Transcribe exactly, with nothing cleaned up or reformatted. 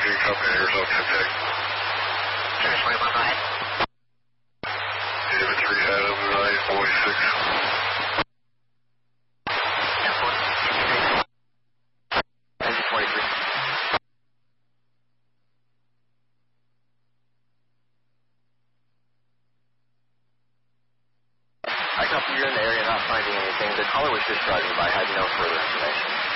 Good company, Arizona Tech. Transport one five. David three Adam nine boy six. Engine twenty-three. I copy you're in the area not finding anything. The caller was just driving by, had no further information.